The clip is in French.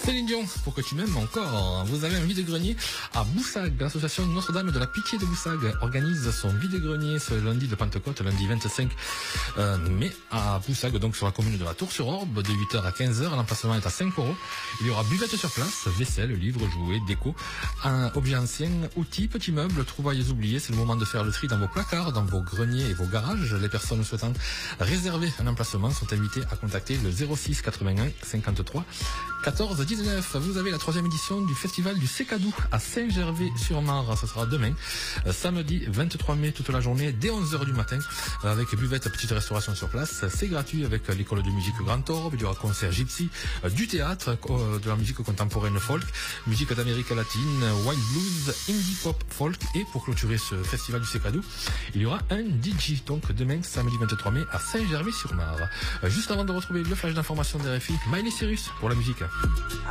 Céline Dion, pour que tu m'aimes encore. Vous avez un vide-grenier à Boussac. L'association Notre-Dame de la Pitié de Boussac organise son vide-grenier ce lundi de Pentecôte, lundi 25 mai à Boussac, donc sur la commune de la Tour-sur-Orbe, de 8h à 15h. L'emplacement est à 5 €. Il y aura buvette sur place, vaisselle, livres, jouets, déco, objets anciens, outils, petits meubles, trouvailles oubliées. C'est le moment de faire le tri dans vos placards, dans vos greniers et vos garages. Les personnes souhaitant réserver un emplacement sont invitées à contacter le 06 81 53 14 19. Vous avez la 3e édition du festival du Sécadou à Saint-Gervais-sur-Mar. Ce sera demain, samedi 23 mai, toute la journée, dès 11h du matin, avec buvette, petite restauration sur place. C'est gratuit avec l'école de musique Grand Orbe. Il y aura concert gypsy, du théâtre, de la musique contemporaine folk, musique d'Amérique latine, wild blues, indie pop folk. Et pour clôturer ce festival du Sécadou, il y aura un DJ. Donc demain, samedi 23 mai, à Saint-Gervais-sur-Mar. Juste avant de retrouver le flash d'information de RFI, Miley Cyrus pour la musique.